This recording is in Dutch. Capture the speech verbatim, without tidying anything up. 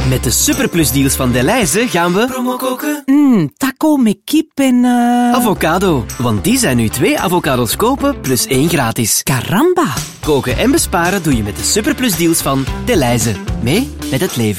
Met de superplusdeals van Delhaize gaan we promo koken. Mm, taco met kip en... Uh... Avocado, want die zijn nu twee avocados kopen plus één gratis. Caramba! Koken en besparen doe je met de superplusdeals van Delhaize. Mee met het leven.